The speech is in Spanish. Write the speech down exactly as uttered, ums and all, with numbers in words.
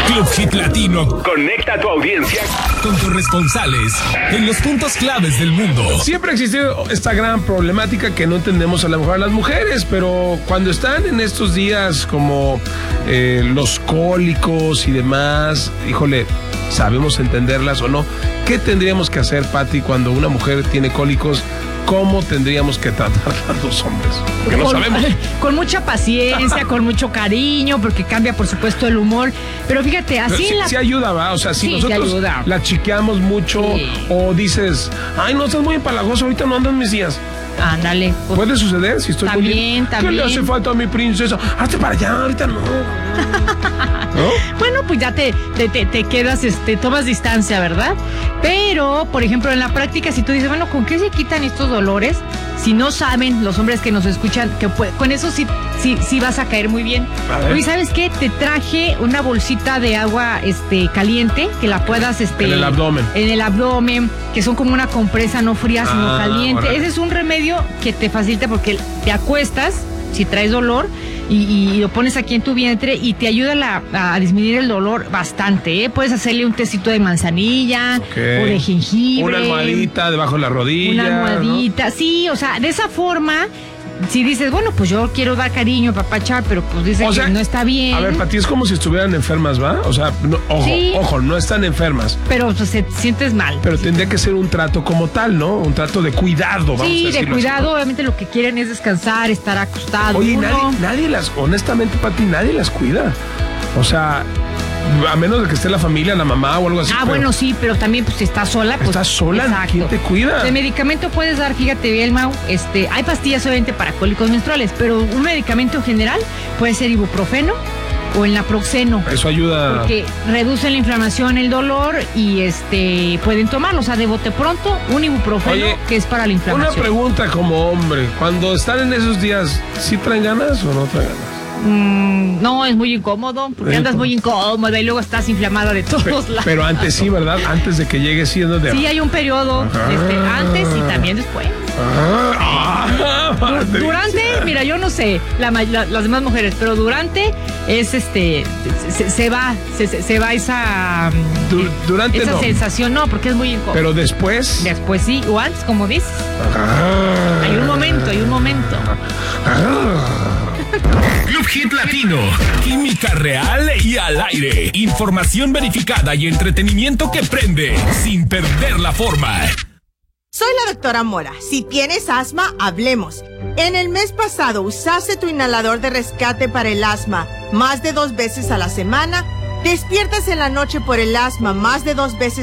Club Hit Latino conecta a tu audiencia con corresponsales en los puntos claves del mundo. Siempre ha existido esta gran problemática que no entendemos a lo mejor a las mujeres, pero cuando están en estos días como eh, los cólicos y demás, híjole, ¿sabemos entenderlas o no? ¿Qué tendríamos que hacer, Pati, cuando una mujer tiene cólicos? ¿Cómo tendríamos que tratarla los hombres? Porque no con, sabemos. Con mucha paciencia, con mucho cariño, porque cambia, por supuesto, el humor. Pero fíjate, así Pero sí, en la... sí ayuda, ¿va? O sea, si Sí, nosotros te ayuda. la chiqueamos mucho, Sí. o dices, ay, no, estás muy empalagoso, ahorita no andan mis días. Ándale. Pues, ¿Puede suceder si estoy También, muy... también. ¿Qué le hace falta a mi princesa? Hazte para allá, ahorita no. ¿No? Bueno, pues ya te, te, te, te quedas, este, tomas distancia, ¿verdad? Pero, por ejemplo, en la práctica, si tú dices, bueno, ¿con qué se quitan estos dolores? Si no saben los hombres que nos escuchan, que puede, con eso sí, sí, sí vas a caer muy bien. Oye, ¿sabes qué? Te traje una bolsita de agua este, caliente, que la puedas... Este, En el abdomen. En el abdomen, que son como una compresa no fría, sino Ah, caliente. órale. Ese es un remedio que te facilita porque te acuestas, si traes dolor, y, y lo pones aquí en tu vientre y te ayuda a, la- a disminuir el dolor bastante, ¿eh? Puedes hacerle un tecito de manzanilla Ok. o de jengibre. Una almohadita debajo de la rodilla. Una almohadita, sí, o sea, de esa forma, si dices, bueno, pues yo quiero dar cariño, papachar, pero pues dice ¿no? O sea, que no está bien. A ver, para ti es como si estuvieran enfermas, ¿va? O sea, no, ojo, Sí. ojo, no están enfermas. Pero pues te sientes mal. Pero tendría que ser un trato como tal, ¿no? Un trato de cuidado, vamos a Sí, decirlo de así. cuidado, obviamente lo que quieren es descansar, estar acostado. Oye, uno. nadie, nadie las, honestamente, Pati, nadie las cuida. O sea, a menos de que esté la familia, la mamá o algo así. Ah, pero bueno, sí, pero también pues si estás sola, pues... ¿Estás sola? Exacto. ¿Quién te cuida? De medicamento puedes dar, fíjate bien, Mau, este, hay pastillas obviamente para cólicos menstruales, pero un medicamento general puede ser ibuprofeno o el naproxeno. Eso ayuda. Porque reduce la inflamación, el dolor y este pueden tomarlo, o sea, de bote pronto, un ibuprofeno Oye, que es para la Una inflamación. pregunta como hombre. Cuando están en esos días, ¿sí traen ganas o no traen ganas? Mm, no, es muy incómodo, porque Sí, andas pues. muy incómoda y luego estás inflamada de todos Pe- lados. Pero antes sí, ¿verdad? Antes de que llegue siendo de... Sí, hay un periodo Ajá. este, antes y también después. Ah, ah, Durante, mira, yo no sé, la ma- la- las demás mujeres, pero durante es este, se, se va, se, se- se va esa, mm, Du- durante esa no. sensación, no, porque es muy incómodo. Pero después... Después sí, o antes, como dices, Ah, hay un momento, hay un momento. Club Hit Latino, química real y al aire, información verificada y entretenimiento que prende sin perder la forma. Soy la doctora Mora. Si tienes asma, hablemos. En el mes pasado usaste tu inhalador de rescate para el asma más de dos veces a la semana. Despiertas en la noche por el asma más de dos veces